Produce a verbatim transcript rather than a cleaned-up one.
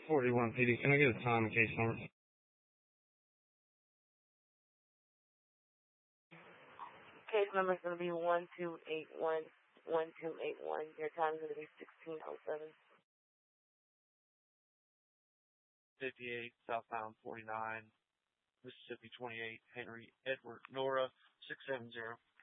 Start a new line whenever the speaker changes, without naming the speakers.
forty-one P D. Can I get a time and case number?
Case number is going to be one two eight one one two eight one. Your time is going to be sixteen oh seven.
fifty-eight, southbound forty-nine, Mississippi twenty-eight, Henry Edward Nora, six seven zero.